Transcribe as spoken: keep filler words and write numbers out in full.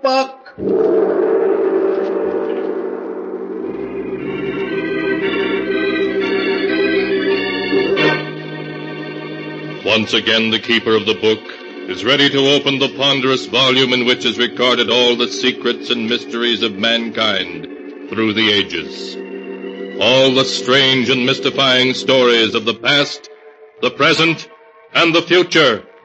Buck! Once again the keeper of the book is ready to open the ponderous volume in which is recorded all the secrets and mysteries of mankind through the ages. All the strange and mystifying stories of the past, the present, and the future.